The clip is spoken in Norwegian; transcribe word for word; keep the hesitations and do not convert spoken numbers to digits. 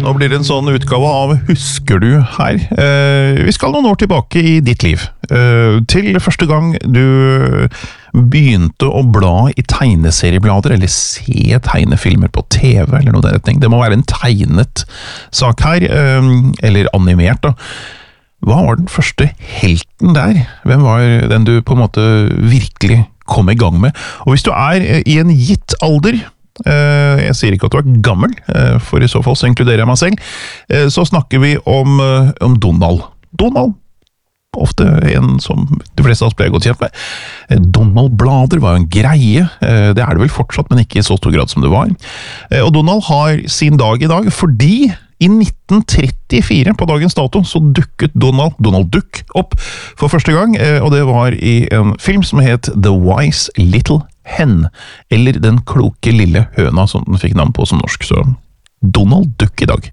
nå blir det en sånn utgave av Husker du her. Eh, vi skal noen år tilbake i ditt liv. Eh, til første gang du begynte å bla i tegneserieblader, eller se tegnefilmer på T V, eller noe der ting. Det må være en tegnet sak her, eh, eller animert da. Hva var den første helten der? Hvem var den du på en måte virkelig kom i gang med? Og hvis du er i en gitt alder, jeg sier ikke at du er gammel, for i så fall så inkluderer jeg meg selv, så snakker vi om, om Donald. Donald, ofte en som de fleste av oss ble godt kjent med. Donald-blader var en greie, det er det vel fortsatt, men ikke i så stor grad som det var. Og Donald har sin dag i dag, fordi i nitten trettifire, på dagens dato, så dukket Donald, Donald Duck, opp for første gang, og det var i en film som het The Wise Little Hen, eller Den kloke lille høna, som den fikk navn på som norsk, så Donald Duck i dag.